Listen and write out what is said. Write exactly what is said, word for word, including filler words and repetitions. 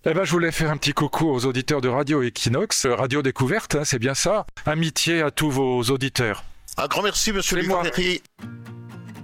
Eh ben, je voulais faire un petit coucou aux auditeurs de Radio Equinox, euh, Radio Découverte, hein, c'est bien ça. Amitié à tous vos auditeurs. Un grand merci, monsieur C'est moi. Duverry.